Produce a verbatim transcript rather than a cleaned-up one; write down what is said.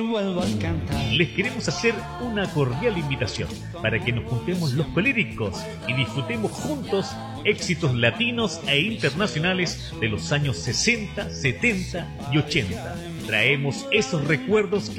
vuelvo a cantar. Les queremos hacer una cordial invitación para que nos juntemos los colíricos y disfrutemos juntos éxitos latinos e internacionales de los años sesenta, setenta y ochenta. Traemos esos recuerdos que